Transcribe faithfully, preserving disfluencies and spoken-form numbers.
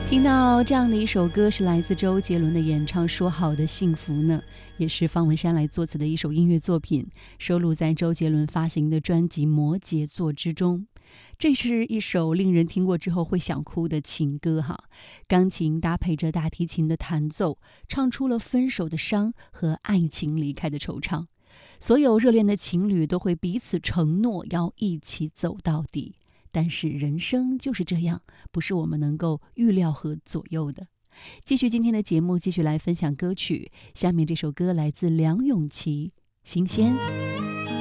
听到这样的一首歌，是来自周杰伦的演唱《说好的幸福》呢，也是方文山来作词的一首音乐作品，收录在周杰伦发行的专辑《摩羯座》之中。这是一首令人听过之后会想哭的情歌哈，钢琴搭配着大提琴的弹奏，唱出了分手的伤和爱情离开的惆怅。所有热恋的情侣都会彼此承诺要一起走到底。但是人生就是这样，不是我们能够预料和左右的。继续今天的节目，继续来分享歌曲。下面这首歌来自梁咏琪，《新鲜》。